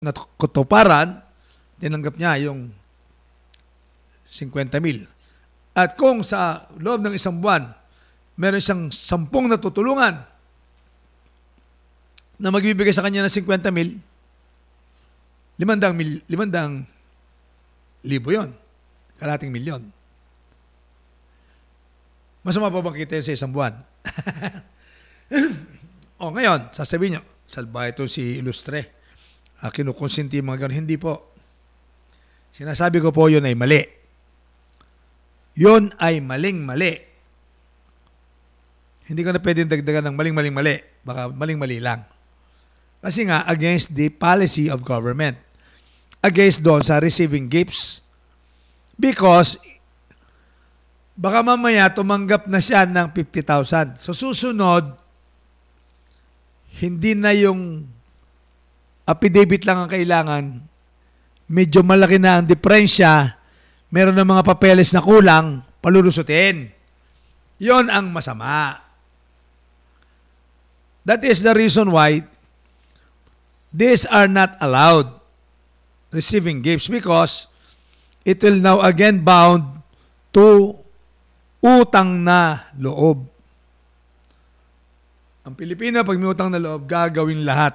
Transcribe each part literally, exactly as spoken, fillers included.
natutuparan, tinanggap niya yung fifty mil. At kung sa loob ng isang buwan, meron siyang sampung natutulungan na magbibigay sa kanya ng fifty mil, limandang, mil, limandang libo yon, kalating milyon. Masama pa bang kita yun sa isang buwan? O ngayon, sasabihin niyo, salba ito si Ilustre. Uh, kinukonsinti mga ganun. Hindi po. Sinasabi ko po yun ay mali. Yun ay maling-mali. Hindi ko na pwedeng dagdagan ng maling-maling-mali. Baka maling-mali lang. Kasi nga, against the policy of government. Against doon sa receiving gifts. Because, baka mamaya tumanggap na siya ng fifty thousand. So susunod, hindi na yung affidavit lang ang kailangan, medyo malaki na ang diferensya, meron ng mga papeles na kulang, palulusutin. Yon ang masama. That is the reason why these are not allowed, receiving gifts, because it will now again bound to utang na loob. Ang Pilipino, pag may utang na loob, gagawin lahat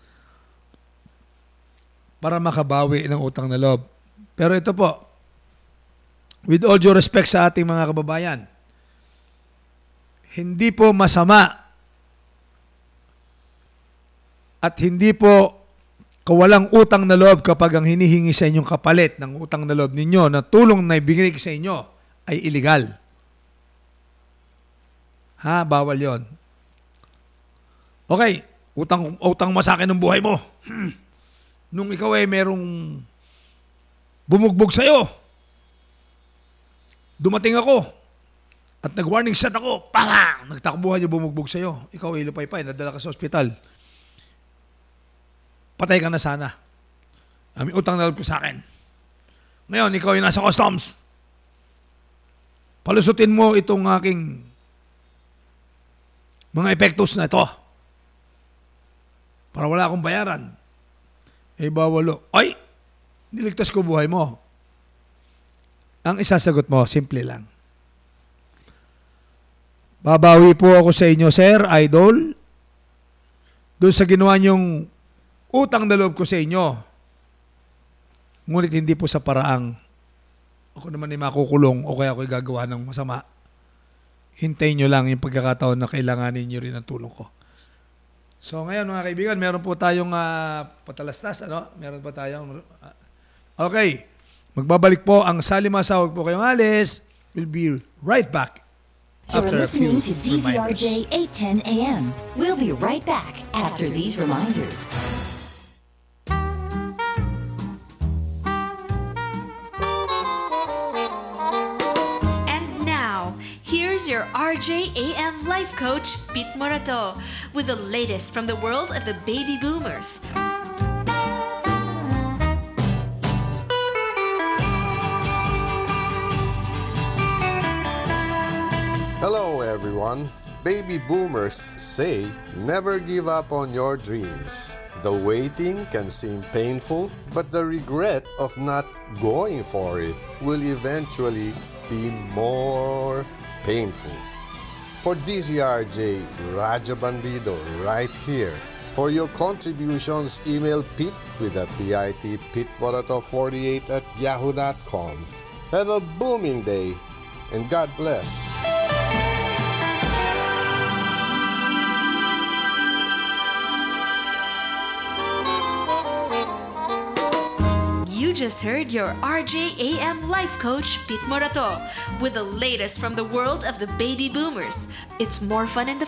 para makabawi ng utang na loob. Pero ito po, with all due respect sa ating mga kababayan, hindi po masama at hindi po kawalang utang na loob kapag ang hinihingi sa inyong kapalit ng utang na loob ninyo na tulong na ibigay sa inyo ay illegal. Ha? Bawal yon. Okay, utang, utang mo sa akin ng buhay mo. Hmm. Nung ikaw ay merong bumugbog sa'yo, dumating ako at nag-warning shot ako, pang! Nagtakbuhan yung bumugbog sa'yo. Ikaw ay lupay-pay, nadala ka sa ospital. Patay ka na sana. May utang na loob ko sa akin. Ngayon, ikaw ay nasa customs. Palusutin mo itong aking mga epektos na ito para wala akong bayaran. Eh, bawalo. Ay! Niligtas ko buhay mo. Ang isasagot mo, simple lang. Babawi po ako sa inyo, sir, idol, doon sa ginawa niyong utang na loob ko sa inyo. Ngunit hindi po sa paraang ako naman ay makukulong o kaya ako'y gagawa ng masama. Hintayin nyo lang yung pagkakataon na kailanganin nyo rin ang tulong ko. So ngayon mga kaibigan, meron po tayong uh, patalastas, ano? Meron pa tayong... Uh, okay, magbabalik po ang Salima-sa, huwag po kayong alis. We'll be right back after You're a few listening to D Z R reminders. J eight ten A M. We'll be right back after these reminders. Here's your R J A M life coach, Pete Morato, with the latest from the world of the baby boomers. Hello everyone. Baby boomers say never give up on your dreams. The waiting can seem painful, but the regret of not going for it will eventually be more painful. For D Z R J, Raja Bandido right here. For your contributions, email Pete with a P I T, piteborato forty-eight at yahoo dot com. Have a booming day and God bless. You just heard your R J A M life coach, Pete Morato, with the latest from the world of the baby boomers. It's more fun in the